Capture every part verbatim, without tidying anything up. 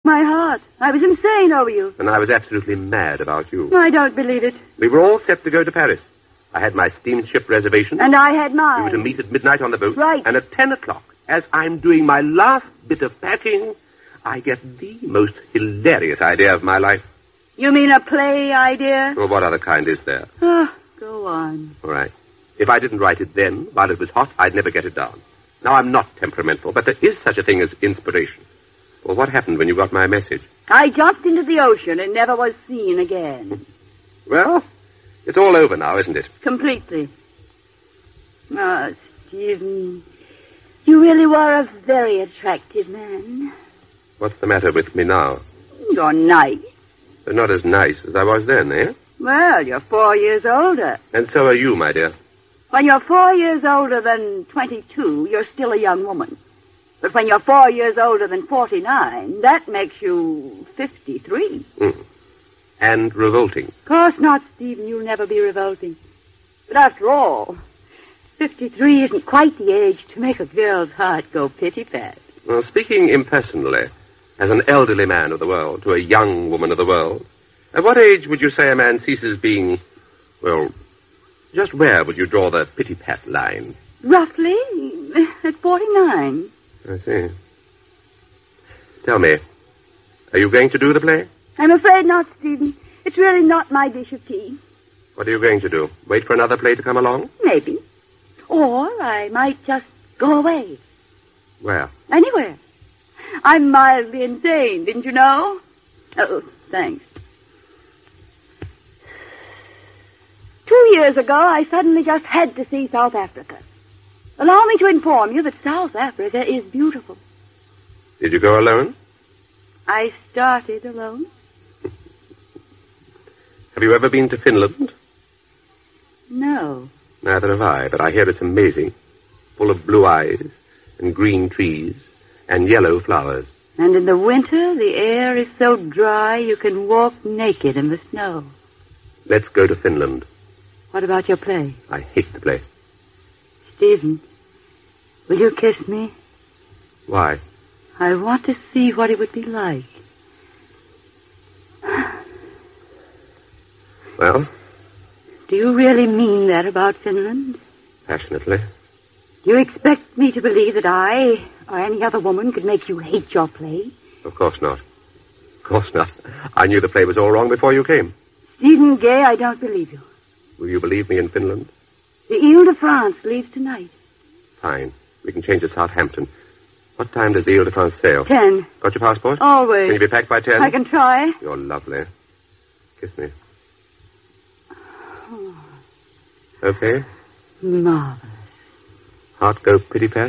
my heart. I was insane over you. And I was absolutely mad about you. I don't believe it. We were all set to go to Paris. I had my steamship reservation. And I had mine. We were to meet at midnight on the boat. Right. And at ten o'clock, as I'm doing my last bit of packing, I get the most hilarious idea of my life. You mean a play idea? Well, what other kind is there? Oh, go on. All right. If I didn't write it then, while it was hot, I'd never get it down. Now, I'm not temperamental, but there is such a thing as inspiration. Well, what happened when you got my message? I jumped into the ocean and never was seen again. Well, it's all over now, isn't it? Completely. Oh, Stephen, you really were a very attractive man. What's the matter with me now? You're nice. But not as nice as I was then, eh? Well, you're four years older. And so are you, my dear. When you're four years older than twenty-two, you're still a young woman. But when you're four years older than forty-nine, that makes you fifty-three. Mm. And revolting. Of course not, Stephen. You'll never be revolting. But after all, fifty-three isn't quite the age to make a girl's heart go pitty-pat. Well, speaking impersonally, as an elderly man of the world to a young woman of the world, at what age would you say a man ceases being, well, just where would you draw the pity-pat line? Roughly, at forty-nine. I see. Tell me, are you going to do the play? I'm afraid not, Stephen. It's really not my dish of tea. What are you going to do? Wait for another play to come along? Maybe. Or I might just go away. Where? Anywhere. I'm mildly insane, didn't you know? Oh, thanks. Two years ago, I suddenly just had to see South Africa. Allow me to inform you that South Africa is beautiful. Did you go alone? I started alone. Have you ever been to Finland? No. Neither have I, but I hear it's amazing. Full of blue eyes and green trees and yellow flowers. And in the winter, the air is so dry you can walk naked in the snow. Let's go to Finland. What about your play? I hate the play. Stephen, will you kiss me? Why? I want to see what it would be like. Well? Do you really mean that about Finland? Passionately. Do you expect me to believe that I, or any other woman, could make you hate your play? Of course not. Of course not. I knew the play was all wrong before you came. Stephen Gay, I don't believe you. Will you believe me in Finland? The Ile de France leaves tonight. Fine. We can change to Southampton. What time does the Ile de France sail? Ten. Got your passport? Always. Can you be packed by ten? I can try. You're lovely. Kiss me. Okay? Marvelous. Heart go pitty-pat?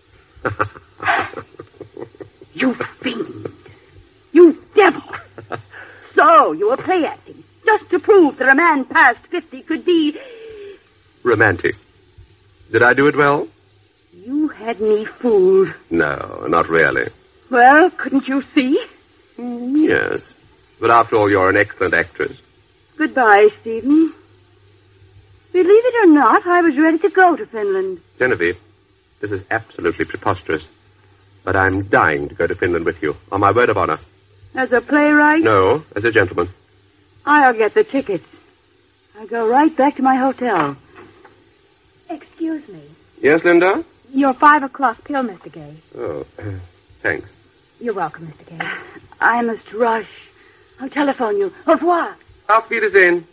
You fiend. You devil. So, you were play acting. Just to prove that a man past fifty could be... Romantic. Did I do it well? You had me fooled. No, not really. Well, couldn't you see? Mm, yes. But after all, you're an excellent actress. Goodbye, Stephen. Believe it or not, I was ready to go to Finland. Genevieve, this is absolutely preposterous. But I'm dying to go to Finland with you, on my word of honor. As a playwright? No, as a gentleman. I'll get the tickets. I'll go right back to my hotel. Excuse me. Yes, Linda? Your five o'clock pill, Mister Gay. Oh, thanks. You're welcome, Mister Gay. I must rush. I'll telephone you. Au revoir. Auf Wiedersehen.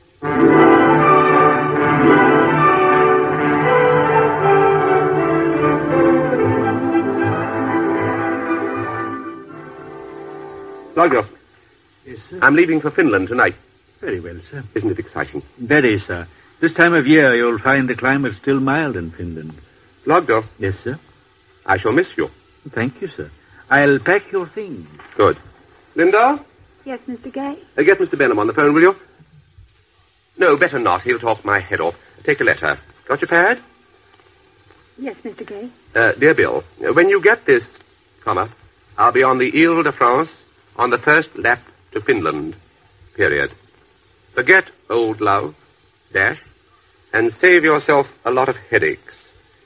Logos. Yes, sir. I'm leaving for Finland tonight. Very well, sir. Isn't it exciting? Very, sir. This time of year, you'll find the climate still mild in Finland. Logdo. Yes, sir. I shall miss you. Thank you, sir. I'll pack your things. Good. Linda? Yes, Mister Gay? Uh, get Mister Benham on the phone, will you? No, better not. He'll talk my head off. Take a letter. Got your pad? Yes, Mister Gay. Uh, dear Bill, when you get this, comma, I'll be on the Ile de France on the first lap to Finland, period. Forget old love, dash, and save yourself a lot of headaches,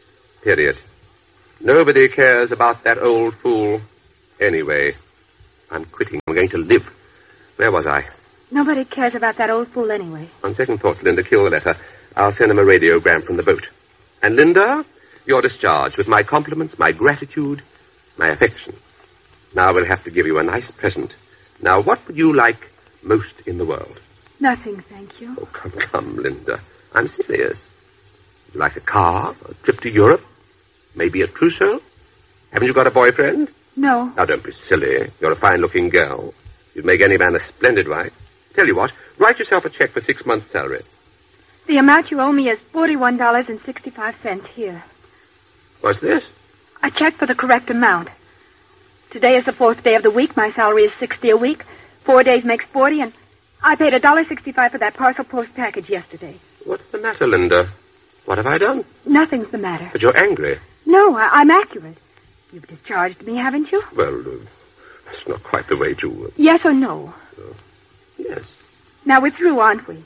period. Nobody cares about that old fool anyway, I'm quitting. I'm going to live. Where was I? Nobody cares about that old fool anyway. On second thoughts, Linda, kill the letter. I'll send him a radiogram from the boat. And Linda, you're discharged with my compliments, my gratitude, my affection. Now we'll have to give you a nice present. Now, what would you like most in the world? Nothing, thank you. Oh, come, come, Linda. I'm serious. You like a car, a trip to Europe, maybe a trousseau? Haven't you got a boyfriend? No. Now, don't be silly. You're a fine-looking girl. You'd make any man a splendid wife. Tell you what, write yourself a check for six months' salary. The amount you owe me is forty-one dollars and sixty-five cents here. What's this? A check for the correct amount. Today is the fourth day of the week. My salary is sixty a week. Four days makes forty, and I paid a dollar sixty-five for that parcel post package yesterday. What's the matter, Linda? What have I done? Nothing's the matter. But you're angry. No, I- I'm accurate. You've discharged me, haven't you? Well, uh, that's not quite the way to... Uh, Yes or no? uh, yes. Now we're through, aren't we?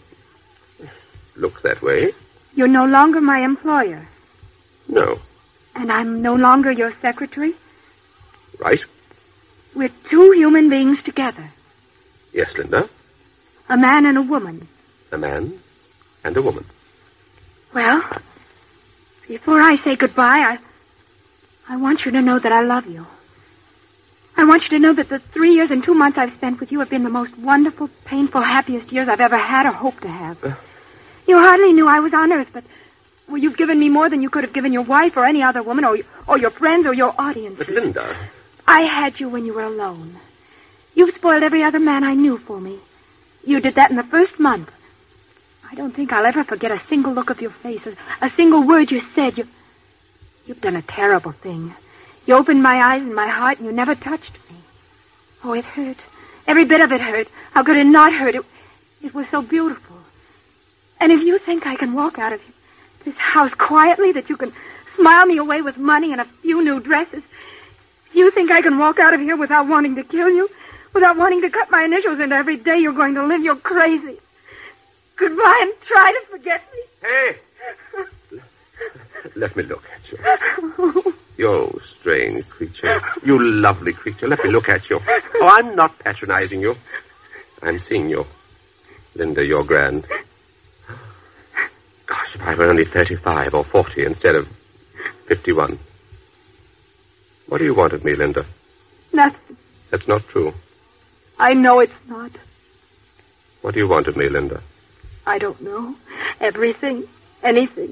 Looks that way. You're no longer my employer. No. And I'm no longer your secretary. Right? We're two human beings together. Yes, Linda. A man and a woman. A man and a woman. Well, before I say goodbye, I, I want you to know that I love you. I want you to know that the three years and two months I've spent with you have been the most wonderful, painful, happiest years I've ever had or hope to have. Uh. You hardly knew I was on Earth, but well, you've given me more than you could have given your wife or any other woman or, or your friends or your audience. But, Linda... I had you when you were alone. You've spoiled every other man I knew for me. You did that in the first month. I don't think I'll ever forget a single look of your face, a, a single word you said. You, you've done a terrible thing. You opened my eyes and my heart, and you never touched me. Oh, it hurt. Every bit of it hurt. How could it not hurt? It, it was so beautiful. And if you think I can walk out of this house quietly, that you can smile me away with money and a few new dresses, if you think I can walk out of here without wanting to kill you, without wanting to cut my initials into every day you're going to live, you're crazy. Goodbye, and try to forget me. Hey! Let me look at you. You strange creature. You lovely creature. Let me look at you. Oh, I'm not patronizing you. I'm seeing you. Linda, you're grand. Gosh, if I were only thirty-five or forty instead of fifty-one. What do you want of me, Linda? Nothing. That's not true. I know it's not. What do you want of me, Linda? I don't know. Everything. Anything.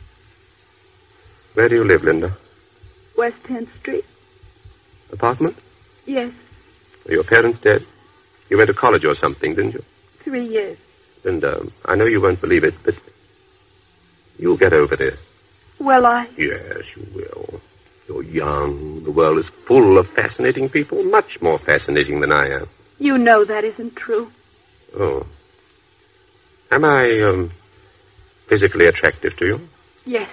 Where do you live, Linda? West tenth Street. Apartment? Yes. Are your parents dead? You went to college or something, didn't you? Three years. Linda, I know you won't believe it, but you'll get over this. Well, I... Yes, you will. You're young. The world is full of fascinating people, much more fascinating than I am. You know that isn't true. Oh. Am I, um, physically attractive to you? Yes.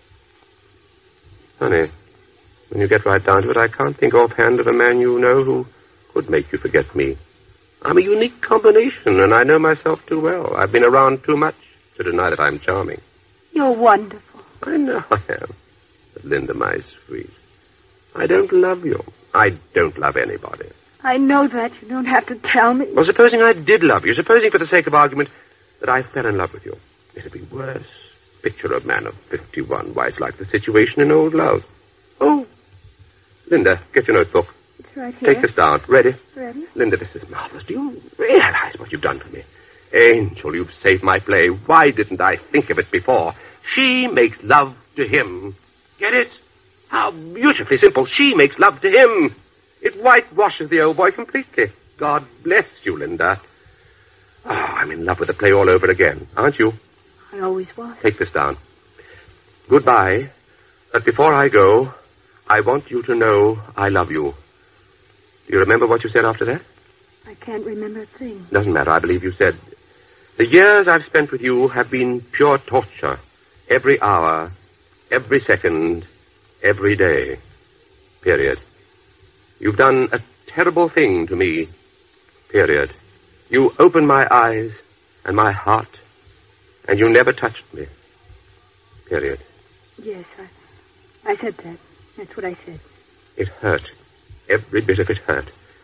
Honey, when you get right down to it, I can't think offhand of a man you know who could make you forget me. I'm a unique combination, and I know myself too well. I've been around too much to deny that I'm charming. You're wonderful. I know I am. But Linda, my sweet, I don't love you. I don't love anybody. I know that. You don't have to tell me. Well, supposing I did love you, supposing for the sake of argument that I fell in love with you, it'd be worse. Picture a man of fifty-one. Why, it's like the situation in Old Love. Oh, Linda, get your notebook. It's right here. Take this down. Ready? Ready? Linda, this is marvelous. Do you realize what you've done for me? Angel, you've saved my play. Why didn't I think of it before? She makes love to him. Get it? How beautifully simple. She makes love to him. It whitewashes the old boy completely. God bless you, Linda. Oh, I'm in love with the play all over again, aren't you? I always was. Take this down. Goodbye. But before I go, I want you to know I love you. Do you remember what you said after that? I can't remember a thing. Doesn't matter. I believe you said, the years I've spent with you have been pure torture. Every hour, every second, every day. Period. You've done a terrible thing to me. Period. You opened my eyes and my heart, and you never touched me. Period. Yes, I, I said that. That's what I said. It hurt. Every bit of it hurt.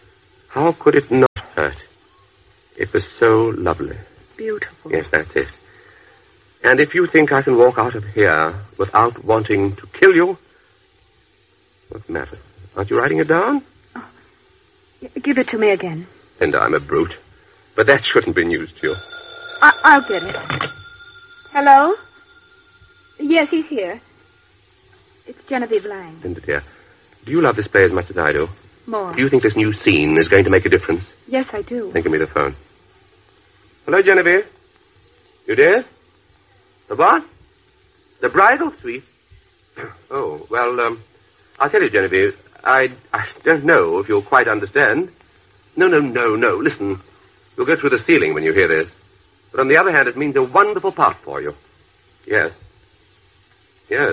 How could it not hurt? It was so lovely. Beautiful. Yes, that's it. And if you think I can walk out of here without wanting to kill you... What's the matter? Aren't you writing it down? Oh. Give it to me again. Linda, I'm a brute. But that shouldn't be news to you. I- I'll get it. Hello? Yes, he's here. It's Genevieve Lang. Linda, dear, do you love this play as much as I do? More. Do you think this new scene is going to make a difference? Yes, I do. Then give me the phone. Hello, Genevieve. You there? The what? The bridal suite? Oh, well, um, I'll tell you, Genevieve, I, I don't know if you'll quite understand. No, no, no, no. Listen, you'll go through the ceiling when you hear this. But on the other hand, it means a wonderful part for you. Yes. Yes.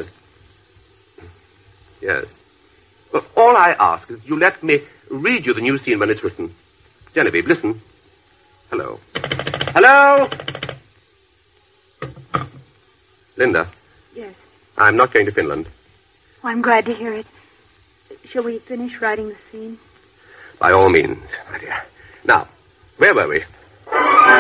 Yes. Well, all I ask is you let me read you the new scene when it's written. Genevieve, listen. Hello. Hello? Linda. Yes. I'm not going to Finland. Oh, I'm glad to hear it. Shall we finish writing the scene? By all means, my dear. Now, where were we?